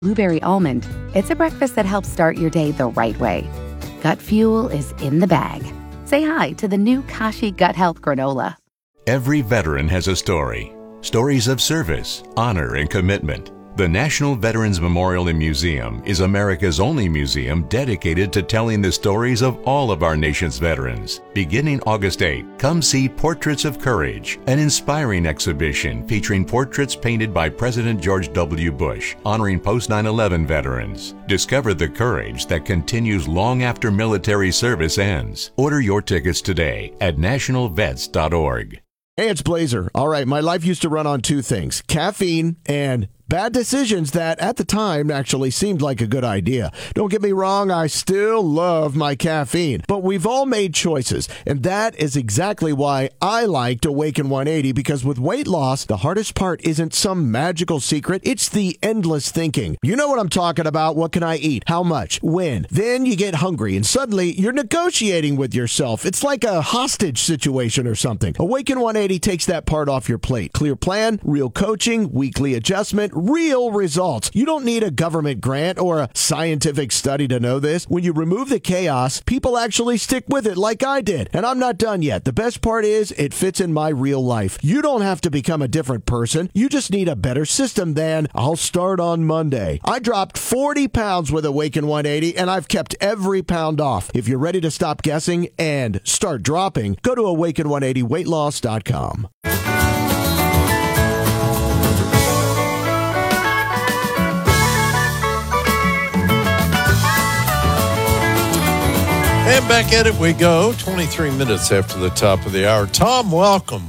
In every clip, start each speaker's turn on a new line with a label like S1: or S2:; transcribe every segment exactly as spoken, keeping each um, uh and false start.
S1: blueberry almond, it's a breakfast that helps start your day the right way. Gut Fuel is in the bag. Say hi to the new Kashi Gut Health Granola.
S2: Every veteran has a story. Stories of service, honor, and commitment. The National Veterans Memorial and Museum is America's only museum dedicated to telling the stories of all of our nation's veterans. Beginning August eighth, come see Portraits of Courage, an inspiring exhibition featuring portraits painted by President George W. Bush, honoring post nine eleven veterans. Discover the courage that continues long after military service ends. Order your tickets today at national vets dot org.
S3: Hey, it's Blazer. All right, my life used to run on two things, caffeine and bad decisions that at the time actually seemed like a good idea. Don't get me wrong, I still love my caffeine, but we've all made choices, and that is exactly why I liked Awaken one eighty, because with weight loss, the hardest part isn't some magical secret, it's the endless thinking. You know what I'm talking about. What can I eat? How much? When? Then you get hungry, and suddenly you're negotiating with yourself. It's like a hostage situation or something. Awaken one eighty takes that part off your plate. Clear plan, real coaching, weekly adjustment, real results. You don't need a government grant or a scientific study to know this. When you remove the chaos, people actually stick with it like I did. And I'm not done yet. The best part is it fits in my real life. You don't have to become a different person. You just need a better system than I'll start on Monday. I dropped forty pounds with Awaken one eighty, and I've kept every pound off. If you're ready to stop guessing and start dropping, go to awaken one eighty weight loss dot com.
S4: And back at it we go, twenty-three minutes after the top of the hour. Tom, welcome.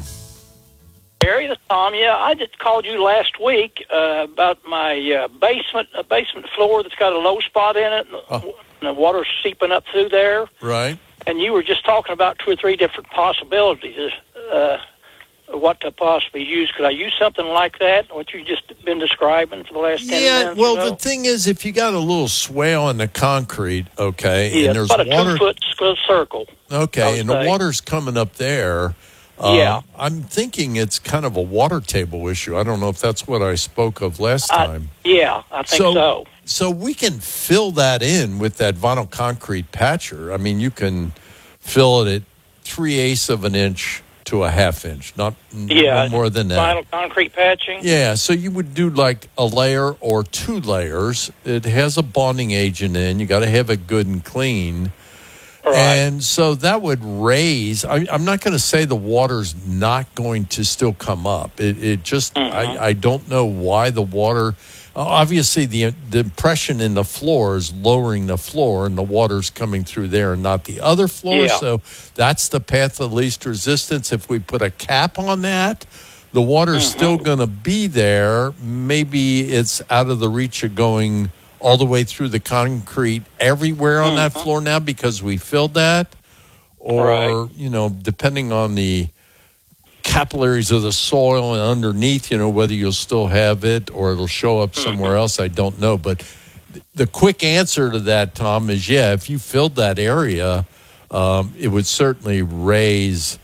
S5: Barry, this is Tom. Yeah, I just called you last week uh, about my uh, basement uh, basement floor that's got a low spot in it, and, oh. and the water's seeping up through there.
S4: Right.
S5: And you were just talking about two or three different possibilities. Uh, what to possibly use. Could I use something like that, what you've just been describing for the last ten
S4: yeah,
S5: minutes?
S4: well,
S5: or so?
S4: The thing is, if you got a little swale in the concrete, okay,
S5: yeah,
S4: and there's
S5: about a
S4: water,
S5: two-foot circle.
S4: Okay, and
S5: say.
S4: the water's coming up there. Uh,
S5: yeah.
S4: I'm thinking it's kind of a water table issue. I don't know if that's what I spoke of last time.
S5: I, yeah, I think so,
S4: so. So we can fill that in with that vinyl concrete patcher. I mean, you can fill it at three-eighths of an inch to a half inch, not
S5: yeah,
S4: no more than that.
S5: Vinyl concrete patching?
S4: Yeah, so you would do like a layer or two layers. It has a bonding agent in. You got to have it good and clean.
S5: Right.
S4: And so that would raise, I, I'm not going to say the water's not going to still come up. It, it just, mm-hmm. I, I don't know why the water, obviously the, the impression in the floor is lowering the floor and the water's coming through there and not the other floor.
S5: Yeah.
S4: So that's the path of least resistance. If we put a cap on that, the water's mm-hmm. still going to be there. Maybe it's out of the reach of going all the way through the concrete everywhere on mm-hmm. that floor now because we filled that. Or,
S5: right.
S4: you know, depending on the capillaries of the soil and underneath, you know, whether you'll still have it or it'll show up somewhere mm-hmm. else, I don't know. But the quick answer to that, Tom, is yeah, if you filled that area, um, it would certainly raise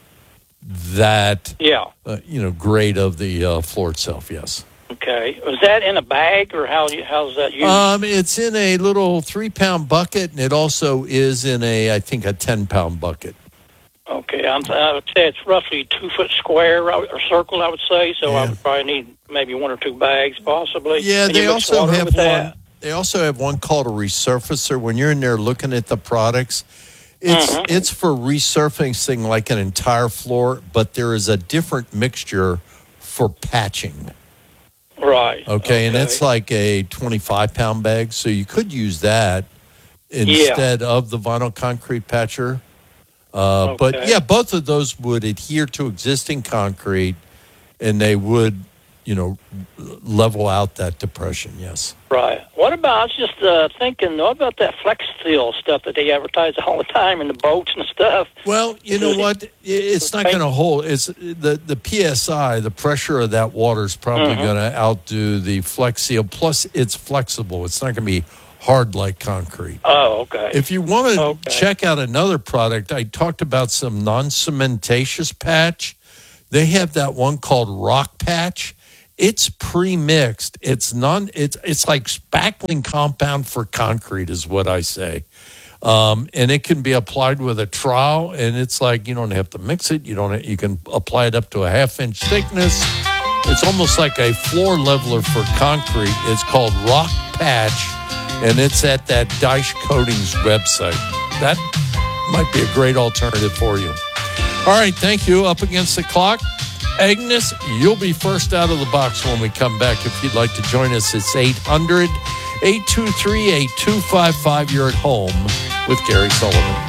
S4: that,
S5: yeah.
S4: uh, you know, grade of the uh, floor itself, yes.
S5: Okay. Was that in a bag, or how how's that used?
S4: Um, it's in a little three-pound bucket, and it also is in a, I think, a ten-pound bucket.
S5: Okay. I'm, I would say it's roughly two foot square or circle, I would say, so
S4: yeah.
S5: I would probably need maybe one or two bags, possibly.
S4: Yeah,
S5: and
S4: they also have one.
S5: That?
S4: They also have one called a resurfacer. When you're in there looking at the products, it's
S5: mm-hmm.
S4: it's for resurfacing like an entire floor, but there is a different mixture for patching.
S5: Right.
S4: Okay,
S5: okay.
S4: and it's like a twenty-five pound bag, so you could use that instead yeah. of the vinyl concrete patcher. Uh,
S5: okay.
S4: But, yeah, both of those would adhere to existing concrete, and they would, you know, level out that depression, yes.
S5: Right. What about, I was just uh, thinking, what about that Flex Seal stuff that they advertise all the time in the boats and stuff?
S4: Well, you know what? It's not going to hold. It's the, the P S I, the pressure of that water is probably mm-hmm. going to outdo the Flex Seal. Plus, it's flexible. It's not going to be hard like concrete.
S5: Oh, okay.
S4: If you want to
S5: okay. check
S4: out another product, I talked about some non-cementatious patch. They have that one called Rock Patch. it's pre-mixed. It's non. It's it's like spackling compound for concrete, is what I say. Um, and it can be applied with a trowel, and it's like you don't have to mix it. You don't. You can apply it up to a half inch thickness. It's almost like a floor leveler for concrete. It's called Rock Patch, and it's at that Dyche Coatings website. That might be a great alternative for you. All right, thank you. Up against the clock. Agnes, you'll be first out of the box when we come back. If you'd like to join us, it's eight hundred, eight two three, eight two five five. You're at home with Gary Sullivan.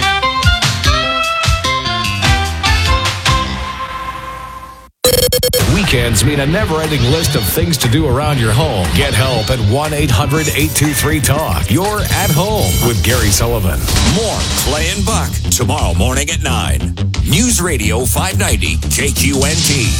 S6: Weekends mean a never-ending list of things to do around your home. Get help at one eight hundred, eight two three, talk. You're at home with Gary Sullivan.
S7: More Clay and Buck tomorrow morning at nine. News Radio five ninety K Q N T.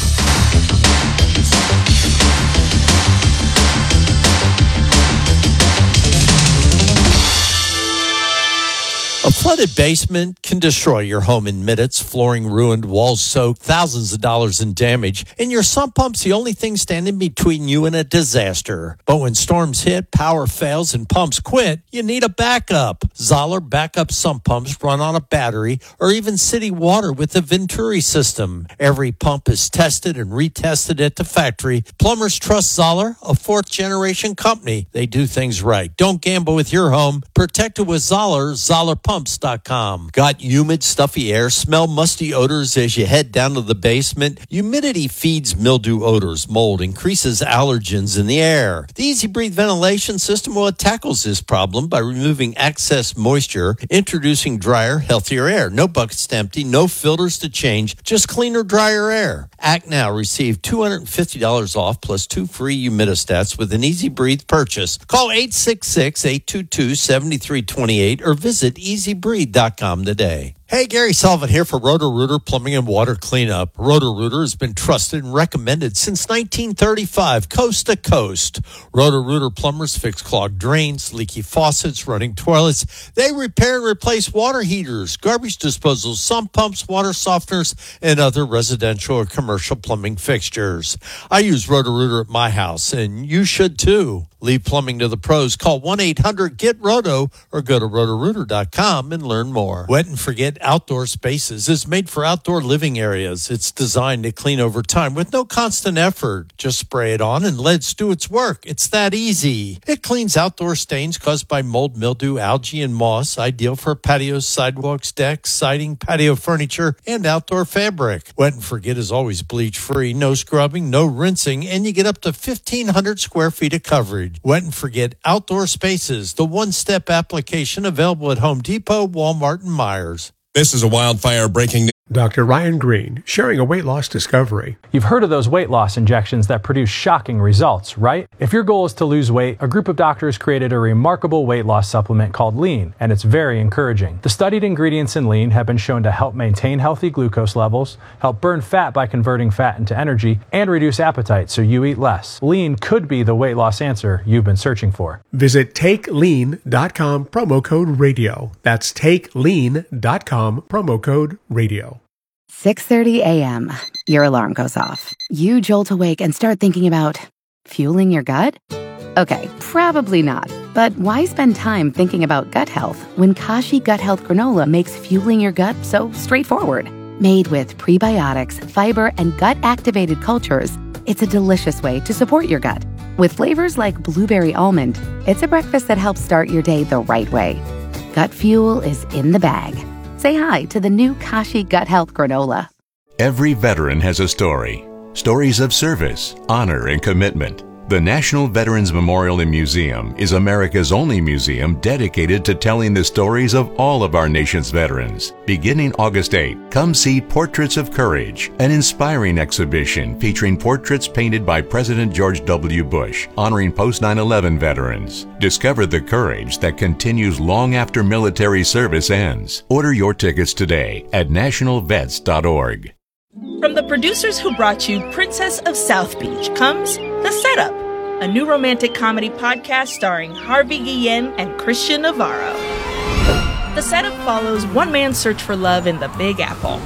S4: A flooded basement can destroy your home in minutes. Flooring ruined, walls soaked, thousands of dollars in damage. And your sump pump's the only thing standing between you and a disaster. But when storms hit, power fails, and pumps quit, you need a backup. Zoller backup sump pumps run on a battery or even city water with the Venturi system. Every pump is tested and retested at the factory. Plumbers trust Zoller, a fourth-generation company. They do things right. Don't gamble with your home. Protect it with Zoller, Zoller Pumps dot com. Got humid, stuffy air? Smell musty odors as you head down to the basement? Humidity feeds mildew odors, mold, increases allergens in the air. The Easy Breathe ventilation system, well, it tackles this problem by removing excess moisture, introducing drier, healthier air. No buckets to empty, no filters to change, just cleaner, drier air. Act now. Receive two hundred fifty dollars off plus two free humidistats with an Easy Breathe purchase. Call eight six six, eight two two, seven three two eight or visit easy breathe dot com today. Hey, Gary Sullivan here for Roto-Rooter Plumbing and Water Cleanup. Roto-Rooter has been trusted and recommended since nineteen thirty-five, coast to coast. Roto-Rooter plumbers fix clogged drains, leaky faucets, running toilets. They repair and replace water heaters, garbage disposals, sump pumps, water softeners, and other residential or commercial plumbing fixtures. I use Roto-Rooter at my house, and you should too. Leave plumbing to the pros. Call one eight hundred, get roto or go to roto rooter dot com and learn more. Wet and Forget Outdoor Spaces is made for outdoor living areas. It's designed to clean over time with no constant effort. Just spray it on and let it do its work. It's that easy. It cleans outdoor stains caused by mold, mildew, algae, and moss. Ideal for patios, sidewalks, decks, siding, patio furniture, and outdoor fabric. Wet and Forget is always bleach-free, no scrubbing, no rinsing, and you get up to fifteen hundred square feet of coverage. Wet and Forget Outdoor Spaces, the one-step application available at Home Depot, Walmart, and Myers.
S8: This is a wildfire breaking news.
S9: Doctor Ryan Green, sharing a weight loss discovery.
S10: You've heard of those weight loss injections that produce shocking results, right? If your goal is to lose weight, a group of doctors created a remarkable weight loss supplement called Lean, and it's very encouraging. The studied ingredients in Lean have been shown to help maintain healthy glucose levels, help burn fat by converting fat into energy, and reduce appetite so you eat less. Lean could be the weight loss answer you've been searching for.
S9: Visit take lean dot com, promo code radio. That's take lean dot com, promo code radio.
S1: six thirty a.m. Your alarm goes off. You jolt awake and start thinking about fueling your gut? Okay, probably not. But why spend time thinking about gut health when Kashi Gut Health Granola makes fueling your gut so straightforward? Made with prebiotics, fiber, and gut-activated cultures, it's a delicious way to support your gut. With flavors like blueberry almond, it's a breakfast that helps start your day the right way. Gut fuel is in the bag. Say hi to the new Kashi Gut Health Granola.
S2: Every veteran has a story. Stories of service, honor, and commitment. The National Veterans Memorial and Museum is America's only museum dedicated to telling the stories of all of our nation's veterans. Beginning August eighth, come see Portraits of Courage, an inspiring exhibition featuring portraits painted by President George W. Bush, honoring post nine eleven veterans. Discover the courage that continues long after military service ends. Order your tickets today at national vets dot org.
S11: From the producers who brought you Princess of South Beach comes The Setup, a new romantic comedy podcast starring Harvey Guillen and Christian Navarro. The Setup follows one man's search for love in the Big Apple.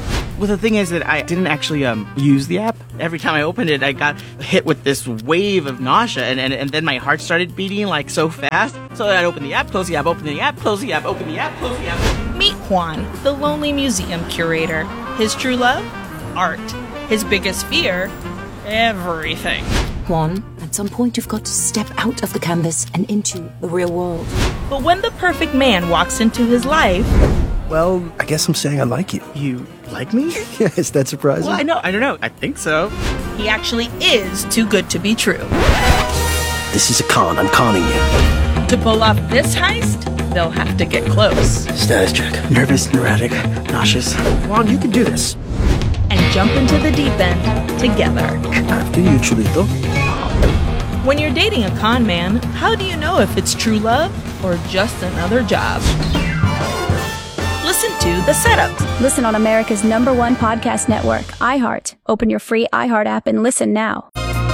S12: Well, the thing is that I didn't actually um, use the app. Every time I opened it, I got hit with this wave of nausea, and, and, and then my heart started beating like so fast. So I'd open the app, close the app, open the app, close the app, open the app, close the app.
S11: Meet Juan, the lonely museum curator. His true love? Art. His biggest fear? Everything.
S13: Juan, at some point you've got to step out of the canvas and into the real world.
S11: But when the perfect man walks into his life...
S14: Well, I guess I'm saying I like you.
S12: You like me?
S14: Yeah, is that surprising?
S12: Well, I know, I don't know. I think so.
S11: He actually is too good to be true.
S14: This is a con. I'm conning you.
S11: To pull off this heist, they'll have to get close.
S14: Status check. Nervous, neurotic, nauseous. Juan, you can do this.
S11: And jump into the deep end together.
S14: After you, Chulito.
S11: When you're dating a con man, how do you know if it's true love or just another job? Listen to The Setup.
S15: Listen on America's number one podcast network, iHeart. Open your free iHeart app and listen now.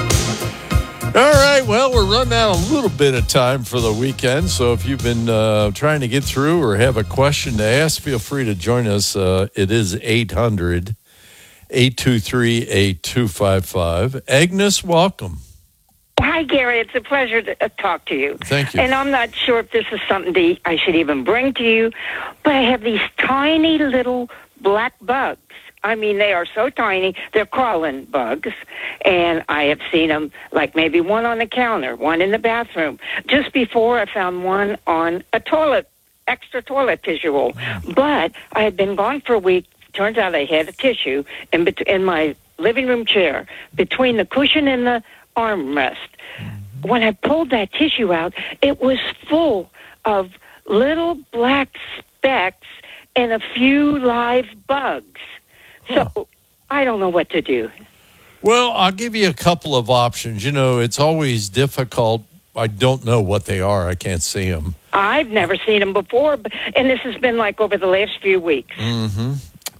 S4: All right, well, we're running out a little bit of time for the weekend, so if you've been uh, trying to get through or have a question to ask, feel free to join us. Uh, it is eight hundred, eight two three, eight two five five. Agnes, welcome.
S16: Hi, Gary. It's a pleasure to uh, talk to you.
S4: Thank you.
S16: And I'm not sure if this is something to, I should even bring to you, but I have these tiny little black bugs. I mean, they are so tiny. They're crawling bugs. And I have seen them, like maybe one on the counter, one in the bathroom. Just before I found one on a toilet, extra toilet tissue roll. But I had been gone for a week. Turns out I had a tissue in, bet- in my living room chair between the cushion and the armrest. When I pulled that tissue out, it was full of little black specks and a few live bugs. So huh. I don't know what to do.
S4: Well, I'll give you a couple of options. You know, it's always difficult. I don't know what they are. I can't see them.
S16: I've never seen them before, but, and this has been like over the last few weeks.
S4: Mm-hmm.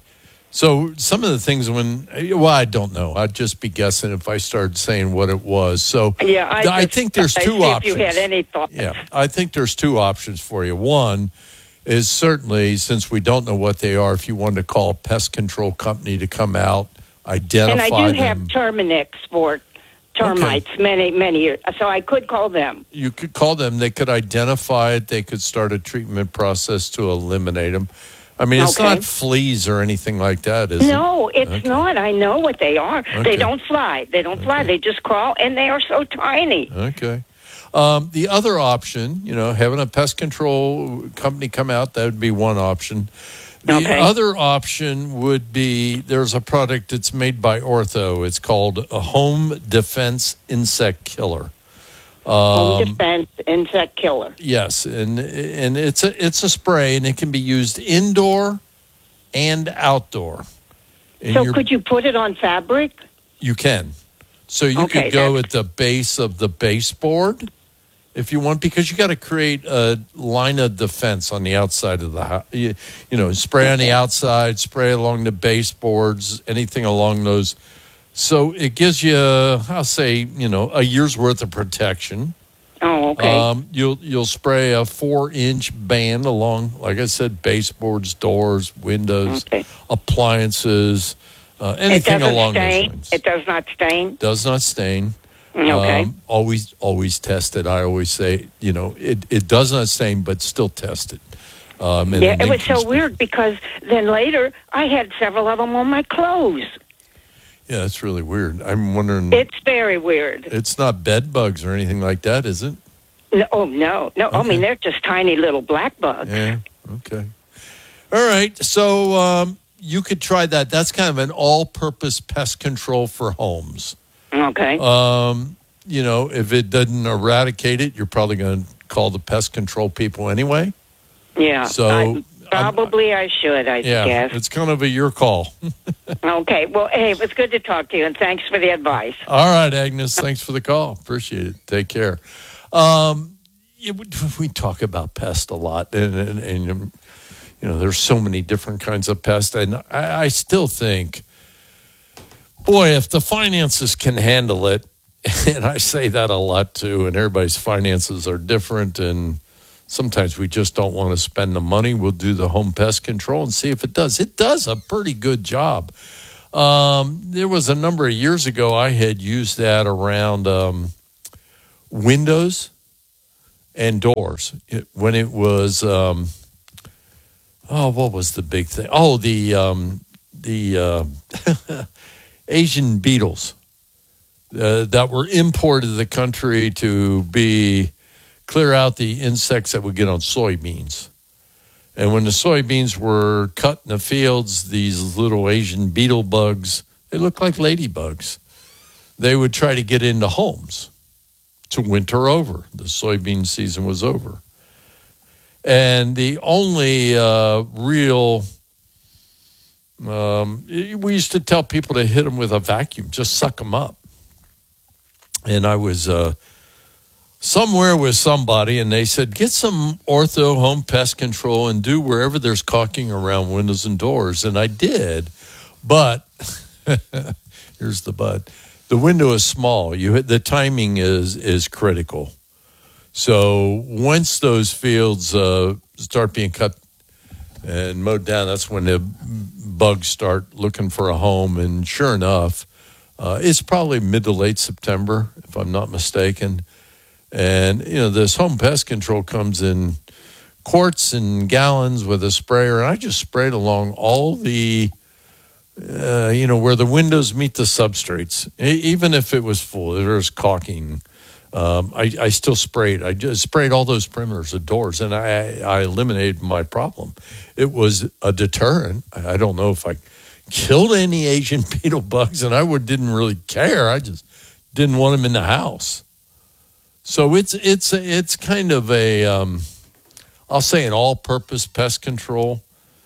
S4: So some of the things when, well, I don't know. I'd just be guessing if I started saying what it was. So
S16: yeah, I,
S4: I
S16: just,
S4: think there's
S16: I
S4: two
S16: see
S4: options.
S16: If you had any thoughts.
S4: Yeah, I think there's two options for you. One is certainly, since we don't know what they are, if you wanted to call a pest control company to come out, identify them.
S16: And I do them. have Terminix for termites okay. many, many years. So I could call them.
S4: You could call them. They could identify it. They could start a treatment process to eliminate them. I mean, it's
S16: okay.
S4: not fleas or anything like that, is
S16: no,
S4: it?
S16: No, it's okay. not. I know what they are.
S4: Okay.
S16: They don't fly. They don't fly. Okay. They just crawl, and they are so tiny.
S4: Okay. Um, the other option, you know, having a pest control company come out, that would be one option. The
S16: okay.
S4: other option would be there's a product that's made by Ortho. It's called a Home Defense Insect Killer.
S16: Um, Home Defense Insect Killer.
S4: Yes, and and it's a it's a spray, and it can be used indoor and outdoor. And
S16: so could you put it on fabric?
S4: You can. So you
S16: okay,
S4: could go
S16: that's...
S4: at the base of the baseboard if you want, because you got to create a line of defense on the outside of the house. You, you know, spray on the outside, spray along the baseboards, anything along those. So it gives you, I'll say, you know, a year's worth of protection.
S16: Oh, okay.
S4: Um, you'll you'll spray a four-inch band along, like I said, baseboards, doors, windows,
S16: okay.
S4: appliances, uh, anything along
S16: stain.
S4: those lines.
S16: It does not stain?
S4: Does not stain.
S16: Okay.
S4: Um, always, always test it. I always say, you know, it, it does not stain, but still test it. Um,
S16: yeah, it was so weird because then later I had several of them on my clothes.
S4: Yeah, that's really weird. I'm wondering.
S16: It's very weird.
S4: It's not bed bugs or anything like that, is it?
S16: No, oh, no. No, okay. I mean, they're just tiny little black bugs.
S4: Yeah, okay. All right, so um, you could try that. That's kind of an all-purpose pest control for homes.
S16: Okay.
S4: Um, you know, if it doesn't eradicate it, you're probably going to call the pest control people anyway.
S16: Yeah.
S4: So
S16: I, probably um, I should, I
S4: yeah,
S16: guess.
S4: It's kind of a your call.
S16: Okay. Well, hey, it was good to talk to you, and thanks for the advice.
S4: All right, Agnes. Thanks for the call. Appreciate it. Take care. Um, yeah, we, we talk about pests a lot, and, and, and you know, there's so many different kinds of pests, and I, I still think, boy, if the finances can handle it, and I say that a lot too, and everybody's finances are different, and sometimes we just don't want to spend the money. We'll do the home pest control and see if it does. It does a pretty good job. Um, there was a number of years ago I had used that around um, windows and doors. It, when it was, um, oh, what was the big thing? Oh, the um, the uh, Asian beetles uh, that were imported to the country to be clear out the insects that would get on soybeans. And when the soybeans were cut in the fields, these little Asian beetle bugs, they look like ladybugs. They would try to get into homes to winter over. The soybean season was over. And the only uh, real, um, we used to tell people to hit them with a vacuum, just suck them up. And I was uh, somewhere with somebody, and they said, get some ortho home pest control and do wherever there's caulking around windows and doors. And I did, but here's the but. The window is small. You the timing is is critical. So once those fields uh, start being cut and mowed down, that's when the bugs start looking for a home. And sure enough, uh, it's probably mid to late September, if I'm not mistaken. And, you know, this home pest control comes in quarts and gallons with a sprayer. And I just sprayed along all the, uh, you know, where the windows meet the substrates. E- even if it was full, there was caulking. Um, I, I still sprayed. I just sprayed all those perimeters of doors, and I, I eliminated my problem. It was a deterrent. I don't know if I killed any Asian beetle bugs, and I would, didn't really care. I just didn't want them in the house. So it's it's it's kind of a, um, I'll say an all-purpose pest control.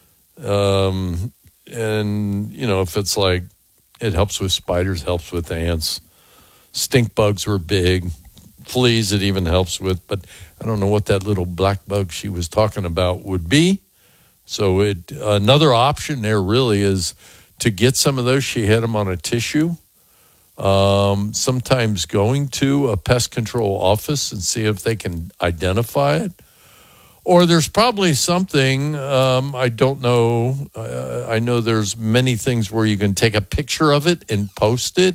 S4: Um, and, you know, if it's like, it helps with spiders, helps with ants. Stink bugs were big. Fleas it even helps with, but I don't know what that little black bug she was talking about would be. So it another option there really is to get some of those. She had them on a tissue. Um, sometimes going to a pest control office and see if they can identify it. Or there's probably something, um, I don't know. Uh, I know there's many things where you can take a picture of it and post it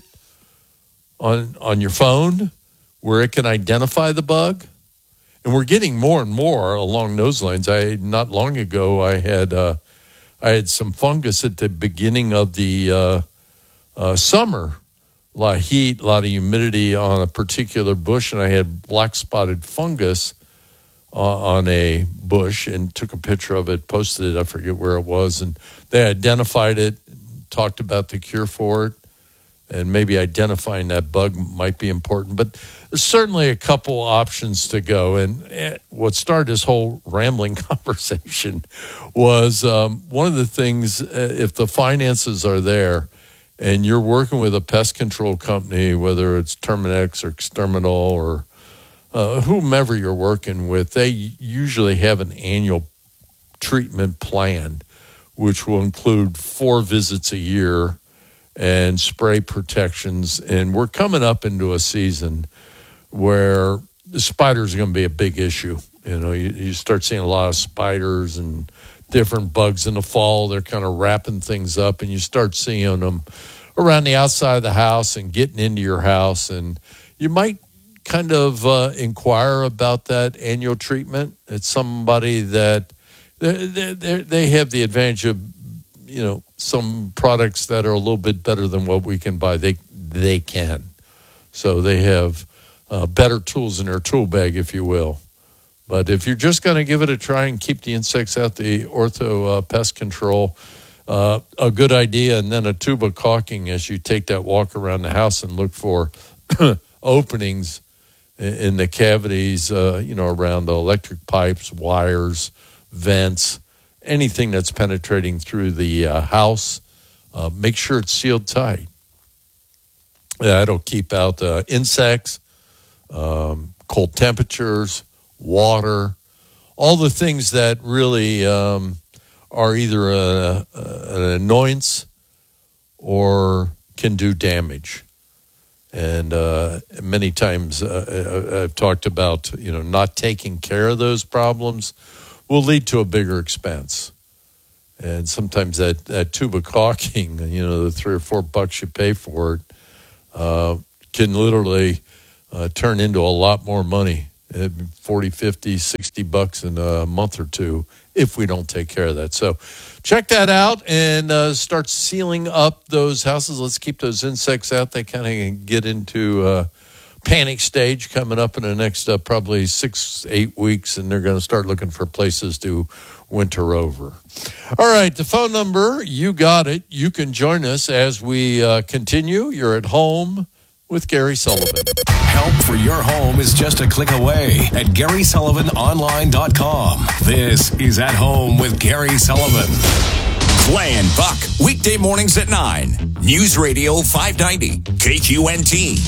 S4: on on your phone, where it can identify the bug. And we're getting more and more along those lines. I not long ago, I had uh, I had some fungus at the beginning of the uh, uh, summer. A lot of heat, a lot of humidity on a particular bush, and I had black spotted fungus uh, on a bush and took a picture of it, posted it, I forget where it was, and they identified it, talked about the cure for it. And maybe identifying that bug might be important. But there's certainly a couple options to go. And what started this whole rambling conversation was um, one of the things, if the finances are there and you're working with a pest control company, whether it's Terminix or Exterminal or uh, whomever you're working with, they usually have an annual treatment plan, which will include four visits a year and spray protections. And we're coming up into a season where the spiders are going to be a big issue. You know, you, you start seeing a lot of spiders and different bugs in the fall. They're kind of wrapping things up, and you start seeing them around the outside of the house and getting into your house. And you might kind of uh, inquire about that annual treatment. It's somebody that they, they, they have the advantage of, you know, some products that are a little bit better than what we can buy. They they can. So they have uh, better tools in their tool bag, if you will. But if you're just going to give it a try and keep the insects out, the ortho uh, pest control, uh, a good idea. And then a tube of caulking as you take that walk around the house and look for openings in, in the cavities, uh, you know, around the electric pipes, wires, vents, anything that's penetrating through the uh, house. Uh, make sure it's sealed tight. That'll keep out uh, insects, um, cold temperatures, water, all the things that really um, are either a, a, an annoyance or can do damage. And uh, many times uh, I've talked about, you know, not taking care of those problems will lead to a bigger expense. And sometimes that, that tube of caulking, you know, the three or four bucks you pay for it, uh, can literally uh, turn into a lot more money, forty, fifty, sixty bucks in a month or two if we don't take care of that. So check that out and uh, start sealing up those houses. Let's keep those insects out. They kind of get into uh, panic stage coming up in the next uh, probably six, eight weeks, and they're going to start looking for places to winter over. All right, the phone number, you got it. You can join us as we uh, continue. You're at home with Gary Sullivan.
S6: Help for your home is just a click away at Gary Sullivan Online dot com. This is At Home with Gary Sullivan.
S7: Clay and Buck, weekday mornings at nine. News Radio five ninety, K Q N T.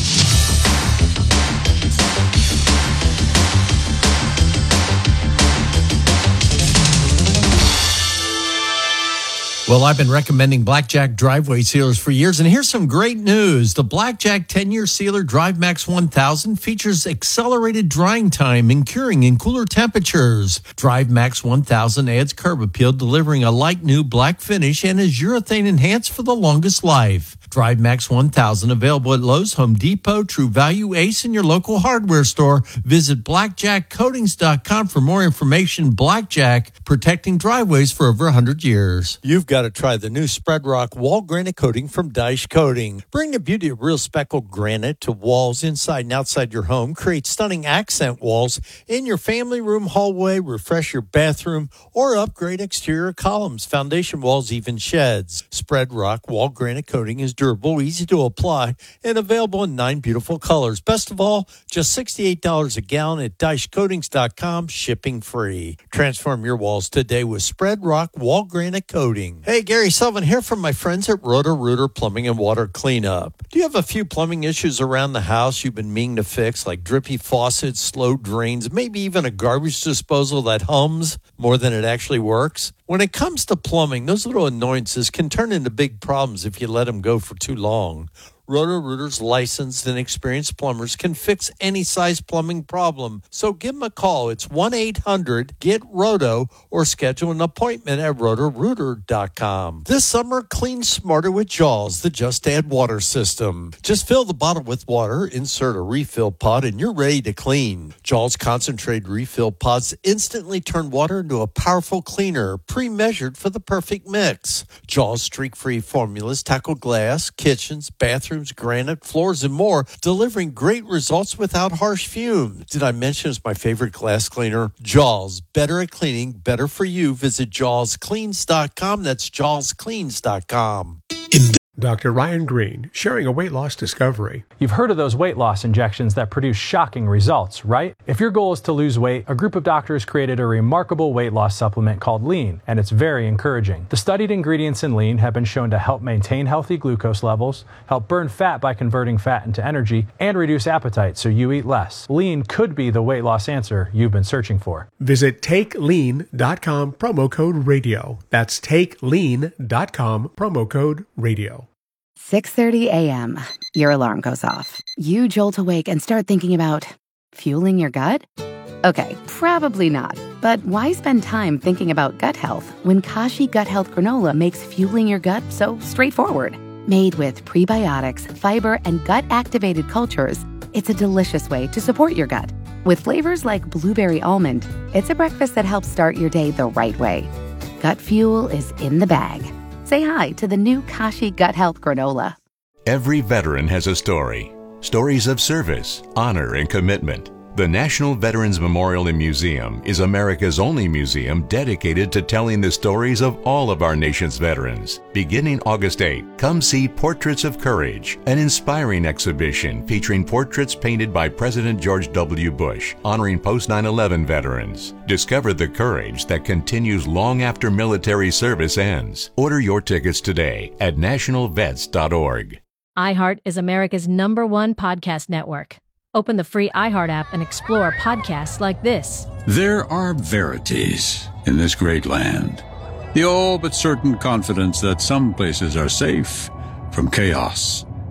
S17: Well, I've been recommending Blackjack driveway sealers for years, and here's some great news. The Blackjack ten-year sealer DriveMax one thousand features accelerated drying time and curing in cooler temperatures. DriveMax one thousand adds curb appeal, delivering a light new black finish, and is urethane enhanced for the longest life. DriveMax one thousand available at Lowe's, Home Depot, True Value, Ace, and your local hardware store. Visit blackjack coatings dot com for more information. Blackjack, protecting driveways for over one hundred years.
S4: You've got to try the new Spread Rock Wall Granite Coating from Dyche Coating. Bring the beauty of real speckled granite to walls inside and outside your home. Create stunning accent walls in your family room, hallway, refresh your bathroom, or upgrade exterior columns, foundation walls, even sheds. Spread Rock Wall Granite Coating is durable, easy to apply, and available in nine beautiful colors. Best of all, just sixty-eight dollars a gallon at dyche coatings dot com, shipping free. Transform your walls today with Spread Rock Wall Granite Coating. Hey, Gary Sullivan here from my friends at Roto-Rooter Plumbing and Water Cleanup. Do you have a few plumbing issues around the house you've been meaning to fix, like drippy faucets, slow drains, maybe even a garbage disposal that hums more than it actually works? When it comes to plumbing, those little annoyances can turn into big problems if you let them go for too long. Roto-Rooter's licensed and experienced plumbers can fix any size plumbing problem. So give them a call. It's one eight hundred get roto or schedule an appointment at roto rooter dot com. This summer, clean smarter with Jaws, the Just Add Water system. Just fill the bottle with water, insert a refill pod, and you're ready to clean. Jaws concentrated refill pods instantly turn water into a powerful cleaner, pre-measured for the perfect mix. Jaws streak-free formulas tackle glass, kitchens, bathrooms, granite, floors, and more, delivering great results without harsh fumes. Did I mention it's my favorite glass cleaner? Jaws, better at cleaning, better for you. Visit jaws cleans dot com. That's jaws cleans dot com.
S9: Doctor Ryan Green, sharing a weight loss discovery.
S10: You've heard of those weight loss injections that produce shocking results, right? If your goal is to lose weight, a group of doctors created a remarkable weight loss supplement called Lean, and it's very encouraging. The studied ingredients in Lean have been shown to help maintain healthy glucose levels, help burn fat by converting fat into energy, and reduce appetite so you eat less. Lean could be the weight loss answer you've been searching for.
S9: Visit take lean dot com, promo code radio. That's take lean dot com, promo code radio.
S1: six thirty a.m. Your alarm goes off. You jolt awake and start thinking about fueling your gut? Okay, probably not. But why spend time thinking about gut health when Kashi Gut Health Granola makes fueling your gut so straightforward? Made with prebiotics, fiber, and gut-activated cultures, it's a delicious way to support your gut. With flavors like blueberry almond, it's a breakfast that helps start your day the right way. Gut fuel is in the bag. Say hi to the new Kashi Gut Health Granola.
S2: Every veteran has a story. Stories of service, honor, and commitment. The National Veterans Memorial and Museum is America's only museum dedicated to telling the stories of all of our nation's veterans. Beginning August eighth, come see Portraits of Courage, an inspiring exhibition featuring portraits painted by President George W. Bush, honoring post nine eleven veterans. Discover the courage that continues long after military service ends. Order your tickets today at national vets dot org.
S18: iHeart is America's number one podcast network. Open the free iHeart app and explore podcasts like this.
S19: There are verities in this great land. The all but certain confidence that some places are safe from chaos,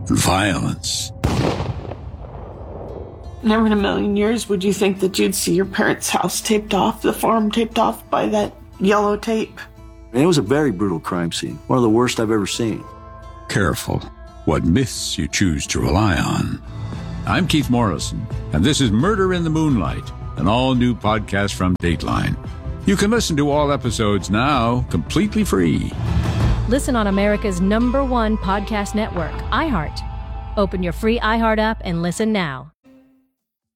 S19: violence.
S20: Never in a million years would you think that you'd see your parents' house taped off, the farm taped off by that yellow tape.
S21: And it was a very brutal crime scene, one of the worst I've ever seen.
S19: Careful what myths you choose to rely on. I'm Keith Morrison, and this is Murder in the Moonlight, an all-new podcast from Dateline. You can listen to all episodes now completely free.
S18: Listen on America's number one podcast network, iHeart. Open your free iHeart app and listen now.